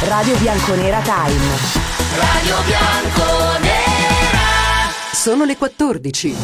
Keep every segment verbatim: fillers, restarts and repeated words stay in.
Radio Bianconera Time. Radio Bianconera. Sono le quattordici.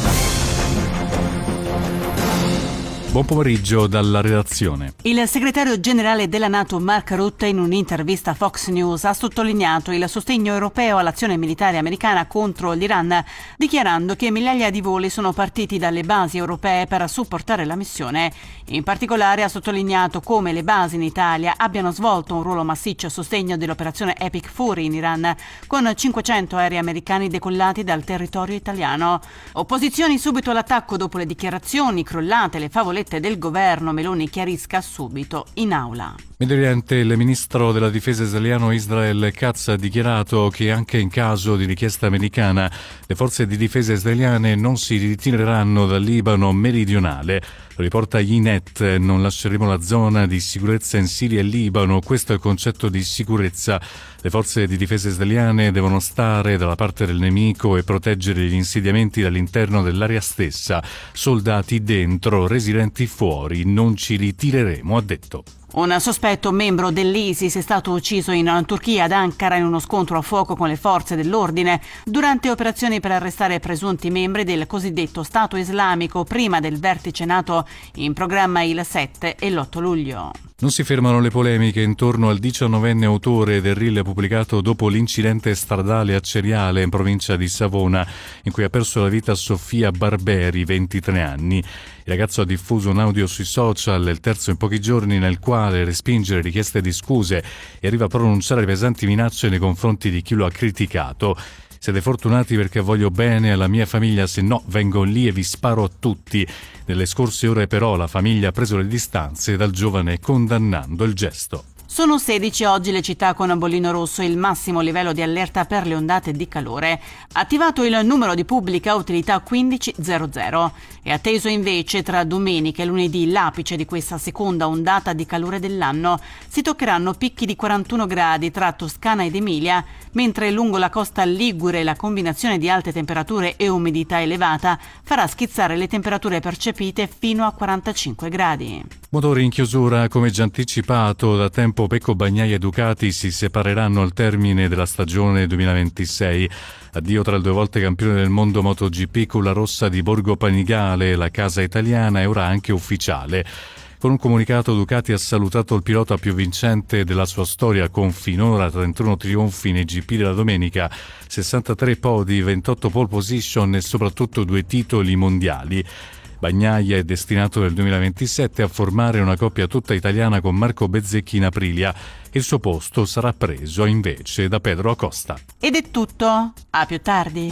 Buon pomeriggio dalla redazione. Il segretario generale della NATO Mark Rutte in un'intervista a Fox News ha sottolineato il sostegno europeo all'azione militare americana contro l'Iran, dichiarando che migliaia di voli sono partiti dalle basi europee per supportare la missione. In particolare ha sottolineato come le basi in Italia abbiano svolto un ruolo massiccio a sostegno dell'operazione Epic Fury in Iran, con cinquecento aerei americani decollati dal territorio italiano. Opposizioni subito all'attacco dopo le dichiarazioni crollate, le favolette del governo. Meloni chiarisca subito in aula. Medio Oriente, il ministro della difesa israeliano Israel Katz ha dichiarato che anche in caso di richiesta americana le forze di difesa israeliane non si ritireranno dal Libano meridionale. Lo riporta Ynet, non lasceremo la zona di sicurezza in Siria e Libano, questo è il concetto di sicurezza. Le forze di difesa israeliane devono stare dalla parte del nemico e proteggere gli insediamenti dall'interno dell'area stessa. Soldati dentro, residenti fuori, non ci ritireremo, ha detto. Un sospetto membro dell'ISIS è stato ucciso in Turchia ad Ankara in uno scontro a fuoco con le forze dell'ordine durante operazioni per arrestare presunti membri del cosiddetto Stato Islamico prima del vertice NATO in programma il sette e l'otto luglio. Non si fermano le polemiche intorno al diciannovenne autore del reel pubblicato dopo l'incidente stradale a Ceriale in provincia di Savona, in cui ha perso la vita Sofia Barberi, ventitré anni. Il ragazzo ha diffuso un audio sui social, il terzo in pochi giorni, nel quale respinge le richieste di scuse e arriva a pronunciare pesanti minacce nei confronti di chi lo ha criticato. Siete fortunati perché voglio bene alla mia famiglia, se no vengo lì e vi sparo a tutti. Nelle scorse ore però la famiglia ha preso le distanze dal giovane condannando il gesto. Sono sedici oggi le città con bollino rosso, il massimo livello di allerta per le ondate di calore. Attivato il numero di pubblica utilità quindici zero zero. È atteso invece tra domenica e lunedì l'apice di questa seconda ondata di calore dell'anno. Si toccheranno picchi di quarantuno gradi tra Toscana ed Emilia, mentre lungo la costa ligure la combinazione di alte temperature e umidità elevata farà schizzare le temperature percepite fino a quarantacinque gradi. Motori in chiusura, come già anticipato da tempo. Pecco Bagnaia e Ducati si separeranno al termine della stagione duemilaventisei. Addio tra il due volte campione del mondo MotoGP con la rossa di Borgo Panigale, la casa italiana è ora anche ufficiale. Con un comunicato Ducati ha salutato il pilota più vincente della sua storia con finora trentuno trionfi nei G P della domenica, sessantatré podi, ventotto pole position e soprattutto due titoli mondiali. Bagnaia è destinato nel duemilaventisette a formare una coppia tutta italiana con Marco Bezzecchi in Aprilia. Il suo posto sarà preso invece da Pedro Acosta. Ed è tutto, a più tardi.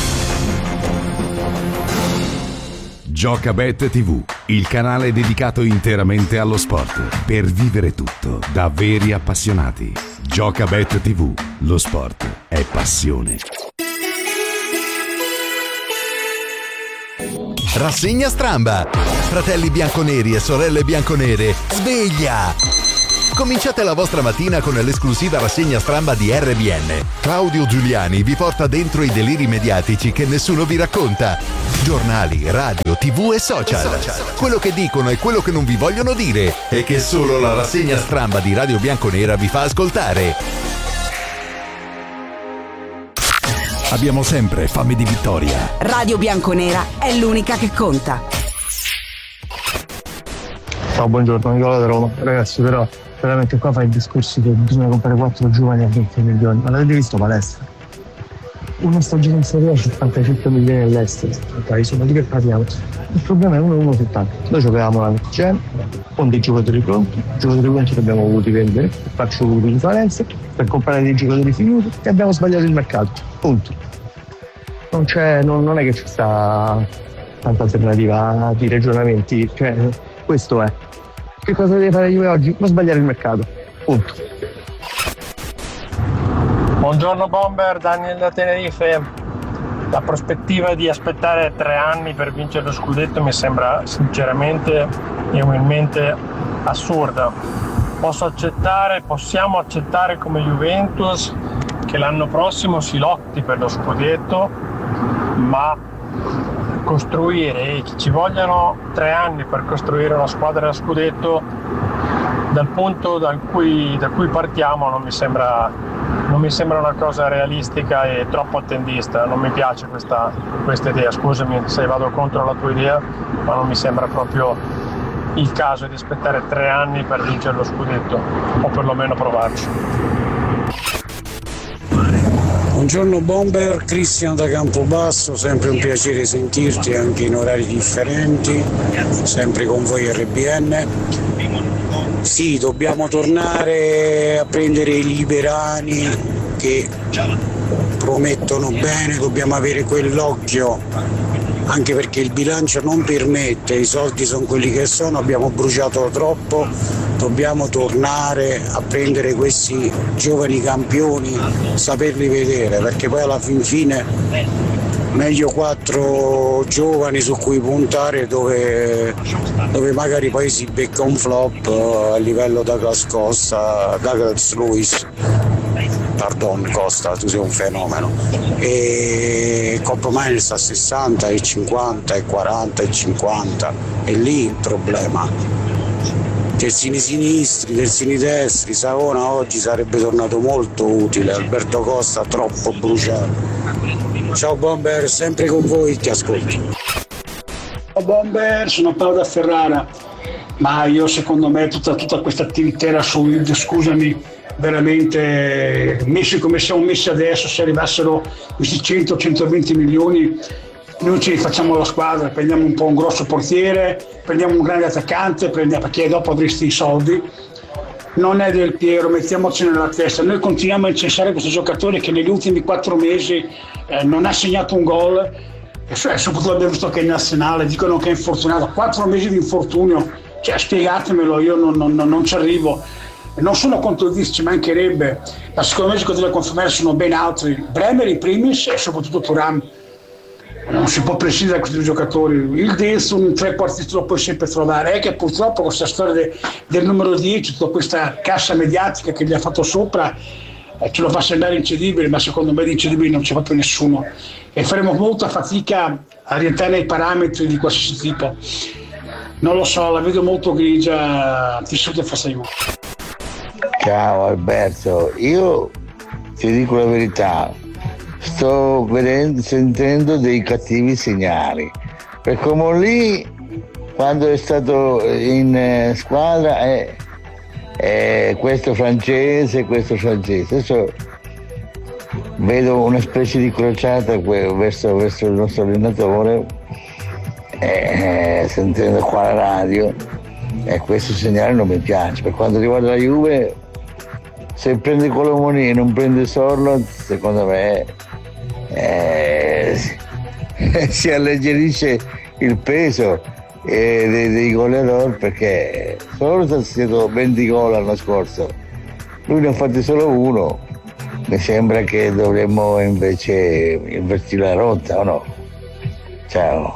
Giocabet tivù, il canale dedicato interamente allo sport, per vivere tutto da veri appassionati. Giocabet tivù, lo sport è passione. Rassegna stramba! Fratelli bianconeri e sorelle bianconere, sveglia! Cominciate la vostra mattina con l'esclusiva rassegna stramba di R B N. Claudio Giuliani vi porta dentro i deliri mediatici che nessuno vi racconta. Giornali, radio, tv e social. Quello che dicono e quello che non vi vogliono dire e che solo la rassegna stramba di Radio Bianconera vi fa ascoltare. Abbiamo sempre fame di vittoria. Radio Bianconera è l'unica che conta. Ciao, buongiorno, Nicola da Roma. Ragazzi, però veramente qua fai il discorso che bisogna comprare quattro giovani a venti milioni. Ma l'avete visto palestra? Una stagione in Serie A, cinquantacinque milioni all'estero. Ok, insomma, di che parliamo? Il problema è uno uno settanta. Noi giocavamo la Gen con dei giocatori pronti, i giocatori pronti che abbiamo voluti vendere per farci un di Firenze, per comprare dei giocatori finiti e abbiamo sbagliato il mercato. Punto. Non c'è, non, non è che ci sta tanta alternativa di ragionamenti, cioè questo è. Che cosa deve fare io oggi? Non sbagliare il mercato. Punto. Buongiorno Bomber, Daniel da Tenerife. La prospettiva di aspettare tre anni per vincere lo scudetto mi sembra sinceramente e umilmente assurda. Posso accettare, possiamo accettare come Juventus che l'anno prossimo si lotti per lo scudetto, ma costruire, e che ci vogliano tre anni per costruire una squadra da scudetto dal punto da cui, da cui partiamo non mi sembra, non mi sembra una cosa realistica e troppo attendista. Non mi piace questa, questa idea, scusami se vado contro la tua idea, ma non mi sembra proprio il caso di aspettare tre anni per vincere lo scudetto, o perlomeno provarci. Buongiorno Bomber, Cristian da Campobasso, sempre un piacere sentirti anche in orari differenti, sempre con voi R B N. Sì, dobbiamo tornare a prendere i liberani che promettono bene, dobbiamo avere quell'occhio, anche perché il bilancio non permette, i soldi sono quelli che sono, abbiamo bruciato troppo, dobbiamo tornare a prendere questi giovani campioni, saperli vedere, perché poi alla fin fine meglio quattro giovani su cui puntare dove, dove magari poi si becca un flop a livello Douglas Costa, Douglas Lewis, pardon Costa, tu sei un fenomeno, e Coppa Miners a sessanta e cinquanta e quaranta e cinquanta, è lì il problema. Terzini sinistri, terzini destri, Savona oggi sarebbe tornato molto utile, Alberto Costa troppo bruciato. Ciao Bomber, sempre con voi, ti ascolto. Ciao Bomber, sono Paolo da Ferrara, ma io secondo me tutta, tutta questa attività era su, scusami, veramente messi come siamo messi adesso, se arrivassero questi cento centoventi milioni noi ci facciamo la squadra, prendiamo un po' un grosso portiere, prendiamo un grande attaccante, prendiamo, perché dopo avresti i soldi. Non è Del Piero, mettiamoci nella testa, noi continuiamo a incensare questo giocatore che negli ultimi quattro mesi eh, non ha segnato un gol, e soprattutto abbiamo visto che è in nazionale, dicono che è infortunato, quattro mesi di infortunio, cioè spiegatemelo, io non, non, non ci arrivo. Non sono contro il Dis, ci mancherebbe, ma secondo me i giocatori da confermare sono ben altri, Bremer in primis e soprattutto Thuram. Non si può prescindere da questi due giocatori. Il Dis un tre quarti lo puoi sempre trovare, è che purtroppo questa storia de, del numero dieci, tutta questa cassa mediatica che gli ha fatto sopra eh, ce lo fa sembrare incedibile, ma secondo me di incedibile non c'è proprio nessuno e faremo molta fatica a rientrare nei parametri di qualsiasi tipo. Non lo so, la vedo molto grigia, ti saluto e fastidio. Ciao Alberto, io ti dico la verità, sto vedendo, sentendo dei cattivi segnali, perché come lì quando è stato in eh, squadra è, è questo francese, questo francese, adesso vedo una specie di crociata verso, verso il nostro allenatore, eh, sentendo qua la radio, e questo segnale non mi piace. Per quanto riguarda la Juve, se prende Colomoni e non prende Sorloth, secondo me eh, si alleggerisce il peso eh, dei, dei goleador, perché Sorloth ha segnato venti gol l'anno scorso, lui ne ha fatti solo uno. Mi sembra che dovremmo invece invertire la rotta, o no? Ciao.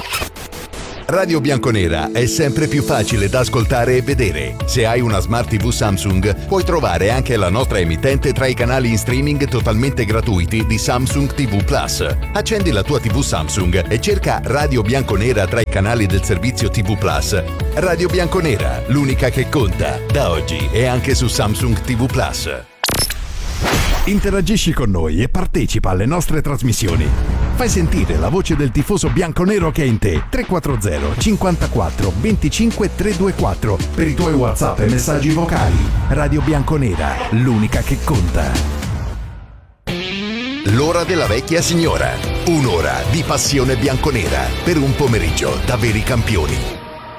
Radio Bianconera è sempre più facile da ascoltare e vedere. Se hai una Smart tivù Samsung, puoi trovare anche la nostra emittente tra i canali in streaming totalmente gratuiti di Samsung tivù Plus. Accendi la tua tivù Samsung e cerca Radio Bianconera tra i canali del servizio tivù Plus. Radio Bianconera, l'unica che conta, da oggi e anche su Samsung tivù Plus. Interagisci con noi e partecipa alle nostre trasmissioni. Fai sentire la voce del tifoso bianconero che è in te. tre quattro zero cinquantaquattro venticinque trecentoventiquattro per i tuoi WhatsApp e messaggi vocali. Radio Bianconera, l'unica che conta. L'ora della vecchia signora. Un'ora di passione bianconera per un pomeriggio da veri campioni.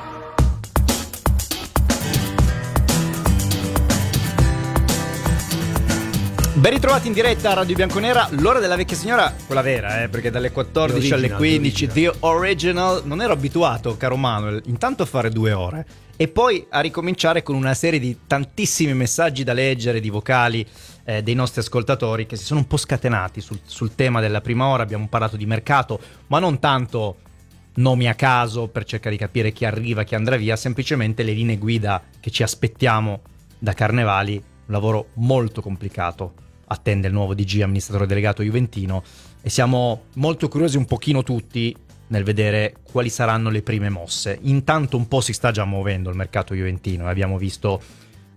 Ben ritrovati in diretta a Radio Bianconera, l'ora della vecchia signora, quella vera, eh, perché dalle quattordici alle quindici, The Original. Non ero abituato, caro Manuel, intanto a fare due ore e poi a ricominciare con una serie di tantissimi messaggi da leggere, di vocali eh, dei nostri ascoltatori che si sono un po' scatenati sul, sul tema della prima ora. Abbiamo parlato di mercato, ma non tanto nomi a caso per cercare di capire chi arriva, chi andrà via, semplicemente le linee guida che ci aspettiamo da Carnevali. Un lavoro molto complicato attende il nuovo D G, amministratore delegato juventino, e siamo molto curiosi un pochino tutti nel vedere quali saranno le prime mosse. Intanto un po' si sta già muovendo il mercato juventino, abbiamo visto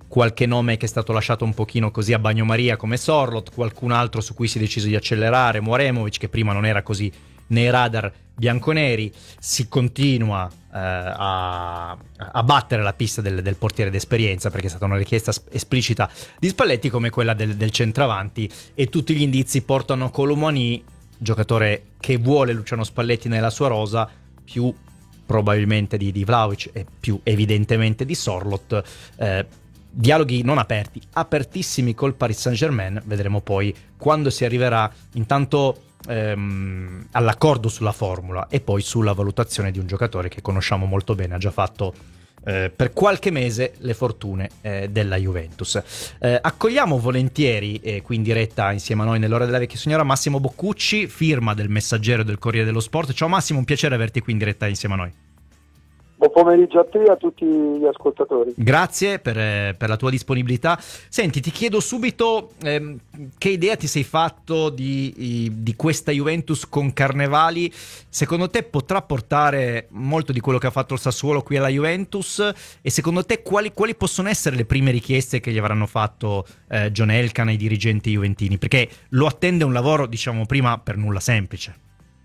qualche nome che è stato lasciato un pochino così a bagnomaria come Sorloth, qualcun altro su cui si è deciso di accelerare, Moremovic, che prima non era così nei radar bianconeri. Si continua eh, a, a battere la pista del, del portiere d'esperienza, perché è stata una richiesta esplicita di Spalletti, come quella del, del centravanti, e tutti gli indizi portano a Colomani, giocatore che vuole Luciano Spalletti nella sua rosa, più probabilmente di, di Vlahovic e più evidentemente di Sorloth. Eh, dialoghi non aperti, apertissimi col Paris Saint-Germain. Vedremo poi quando si arriverà intanto ehm, all'accordo sulla formula e poi sulla valutazione di un giocatore che conosciamo molto bene, ha già fatto eh, per qualche mese le fortune eh, della Juventus. Eh, accogliamo volentieri eh, qui in diretta insieme a noi nell'ora della vecchia signora Massimo Boccucci, firma del Messaggero del Corriere dello Sport. Ciao Massimo, un piacere averti qui in diretta insieme a noi. Buon pomeriggio a te e a tutti gli ascoltatori. Grazie per, eh, per la tua disponibilità. Senti, ti chiedo subito ehm, che idea ti sei fatto di, di questa Juventus con Carnevali. Secondo te potrà portare molto di quello che ha fatto il Sassuolo qui alla Juventus? E secondo te quali, quali possono essere le prime richieste che gli avranno fatto eh, John Elkann ai dirigenti juventini? Perché lo attende un lavoro, diciamo prima, per nulla semplice.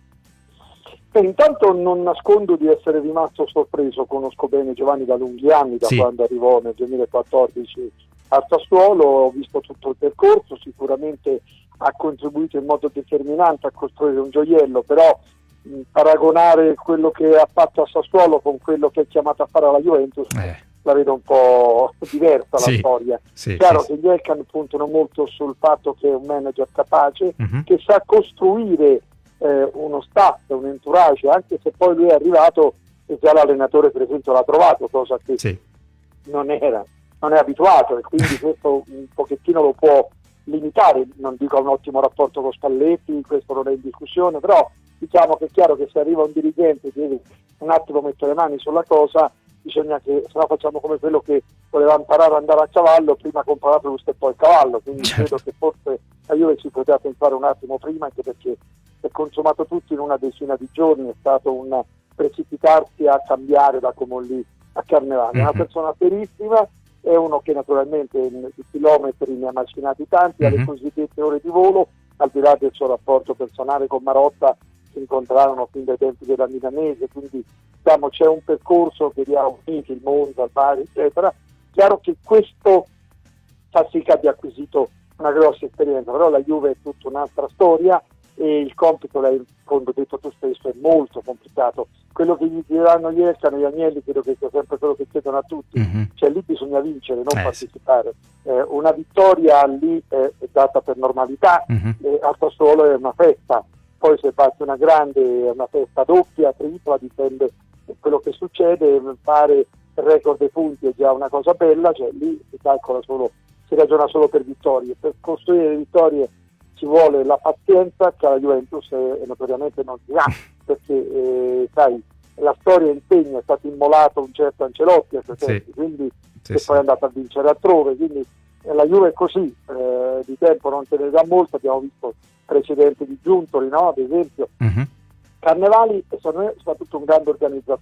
Beh, intanto non nascondo di essere rimasto sorpreso, conosco bene Giovanni da lunghi anni, da sì. quando arrivò nel duemilaquattordici al Sassuolo, ho visto tutto il percorso, sicuramente ha contribuito in modo determinante a costruire un gioiello, però mh, paragonare quello che ha fatto a Sassuolo con quello che è chiamato a fare alla Juventus eh. la vedo un po' diversa sì. la storia. Sì, Chiaro sì, che gli Elkann puntano molto sul fatto che è un manager capace, uh-huh. che sa costruire Eh, uno staff, un entourage, anche se poi lui è arrivato e già l'allenatore per esempio l'ha trovato, cosa che sì. non era, non è abituato, e quindi questo un pochettino lo può limitare. Non dico un ottimo rapporto con Spalletti, questo non è in discussione, però diciamo che è chiaro che se arriva un dirigente deve un attimo mettere le mani sulla cosa, bisogna che, se no facciamo come quello che voleva imparare ad andare a cavallo, prima comprare la frusta e poi il cavallo, quindi certo. credo che forse a Juve ci poteva pensare un attimo prima, anche perché è consumato tutto in una decina di giorni, è stato un precipitarsi a cambiare da Comolli a Carnevali. È mm-hmm. una persona serissima, è uno che naturalmente i chilometri ne ha macinati tanti, mm-hmm. alle cosiddette ore di volo, al di là del suo rapporto personale con Marotta, si incontrarono fin dai tempi della Milanese, quindi diciamo c'è un percorso che li ha uniti, il Monza, il Bari, eccetera. Chiaro che questo fa sì che abbia acquisito una grossa esperienza, però la Juve è tutta un'altra storia e il compito, l'hai detto tu stesso, è molto complicato. Quello che gli diranno gli Elkann e gli Agnelli credo che sia sempre quello che chiedono a tutti, mm-hmm. cioè lì bisogna vincere, non eh, partecipare. Sì. Eh, una vittoria lì è, è data per normalità, mm-hmm. e al Sassuolo è una festa, poi se fate una grande, una festa doppia, tripla, dipende da quello che succede. Fare il record dei punti è già una cosa bella, cioè lì si calcola solo, si ragiona solo per vittorie. Per costruire le vittorie ci vuole la pazienza che la Juventus eh, notoriamente non si ha, perché eh, sai, la storia impegno, è stato immolato un certo Ancelotti, sì. quindi sì, che sì. poi è andato a vincere altrove, quindi eh, la Juve è così, eh, di tempo non se ne dà molto, abbiamo visto precedenti di Giuntoli, no? Ad esempio. Mm-hmm. Carnevali è soprattutto un grande organizzatore.